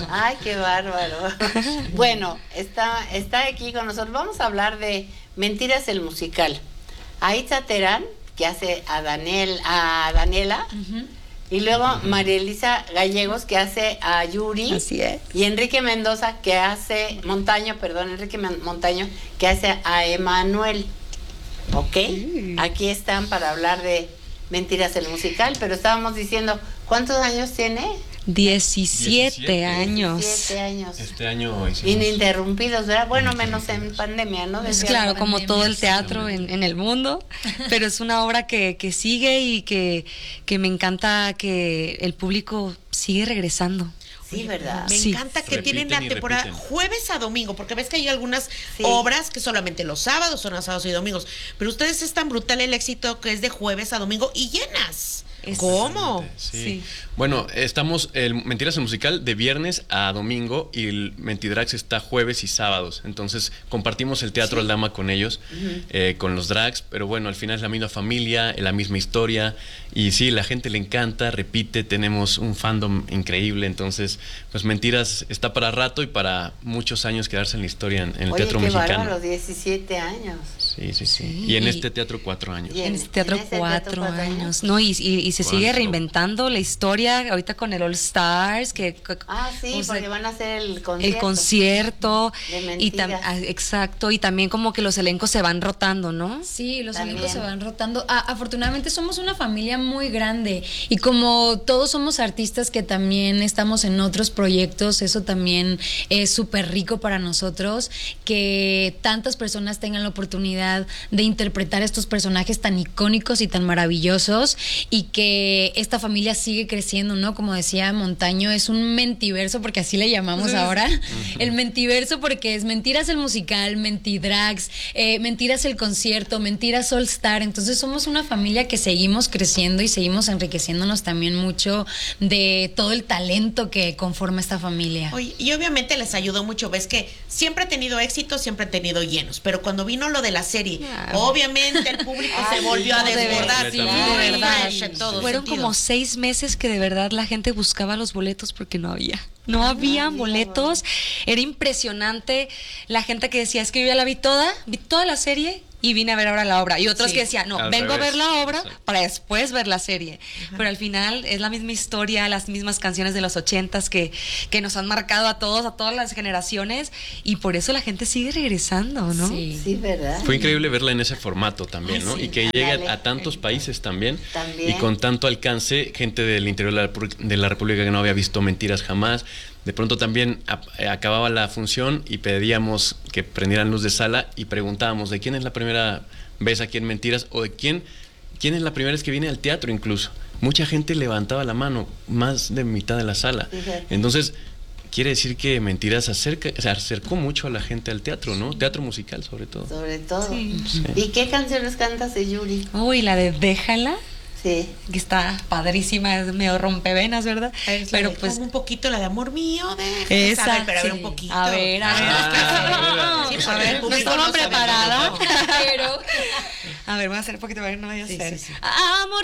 Ay, qué bárbaro. Bueno, está aquí con nosotros. Vamos a hablar de Mentiras el musical. Aitza Terán, que hace a Daniela, y luego María Elisa Gallegos, que hace a Yuri. Así es. Y Enrique Mendoza, que hace Montaño, que hace a Emanuel. ¿Ok? Aquí están para hablar de Mentiras el musical, pero estábamos diciendo, ¿cuántos años tiene? 17 años. 17 años. Este año hicimos... Ininterrumpidos, ¿verdad? Bueno, menos en pandemia, ¿no? Pues claro, como todo el teatro en el mundo, pero es una obra que sigue y que me encanta que el público sigue regresando. Sí, ¿verdad? Me encanta que tienen la temporada jueves a domingo, porque ves que hay algunas obras que solamente los sábados son a sábados y domingos, pero ustedes es tan brutal el éxito que es de jueves a domingo y llenas. ¿Cómo? Sí. Bueno, estamos Mentiras el musical de viernes a domingo y el Mentidrags está jueves y sábados. Entonces compartimos el Teatro Aldama con ellos, con los drags, pero bueno, al final es la misma familia, la misma historia. Y sí, la gente le encanta, repite, tenemos un fandom increíble. Entonces, pues Mentiras está para rato y para muchos años quedarse en la historia en el teatro mexicano. Oye, qué bárbaro, 17 años. Sí. Y en este teatro 4 años. En este teatro 4 años. No, y se sigue reinventando la historia ahorita con el All Stars, porque van a hacer el concierto. El concierto. De Mentiras. Exacto, y también como que los elencos se van rotando, ¿no? Sí, los elencos se van rotando. Afortunadamente somos una familia muy grande y como todos somos artistas que también estamos en otros proyectos, eso también es súper rico para nosotros, que tantas personas tengan la oportunidad de interpretar estos personajes tan icónicos y tan maravillosos y que esta familia sigue creciendo, ¿no? Como decía Montaño, es un mentiverso, porque así le llamamos ahora, el mentiverso, porque es Mentiras el musical, Mentidrags, Mentiras el concierto, Mentiras All Star. Entonces somos una familia que seguimos creciendo y seguimos enriqueciéndonos también mucho de todo el talento que conforma esta familia. Oye, y obviamente les ayudó mucho, ves que siempre ha tenido éxito, siempre ha tenido llenos, pero cuando vino lo de la serie, obviamente el público se volvió a desbordar. Sí, de verdad. Fueron como 6 meses que de verdad la gente buscaba los boletos porque no había boletos. Era impresionante la gente que decía, es que yo ya la vi toda la serie y vine a ver ahora la obra. Y otros que decían, no, vengo a ver la obra para después ver la serie. Pero al final es la misma historia, las mismas canciones de los 80s que nos han marcado a todas las generaciones, y por eso la gente sigue regresando, ¿no? Sí, ¿verdad? Fue increíble verla en ese formato también, ¿no? Y que llegue a tantos países también. Y con tanto alcance, gente del interior de la República que no había visto Mentiras jamás. De pronto también acababa la función y pedíamos que prendieran luz de sala y preguntábamos de quién es la primera vez aquí en Mentiras, o de quién es la primera vez que viene al teatro incluso. Mucha gente levantaba la mano, más de mitad de la sala. Entonces, quiere decir que Mentiras acercó mucho a la gente al teatro, ¿no? Teatro musical, sobre todo. Sí. ¿Y qué canciones cantas de Yuri? Uy, la de Déjala. Sí. Que está padrísima, es medio rompevenas, ¿verdad? Pero pues un poquito la de Amor Mío, esa, pero a ver un poquito. A ver, no estaba preparada, pero a ver, voy a hacer un poquito, a ver, no vaya a ser. Amor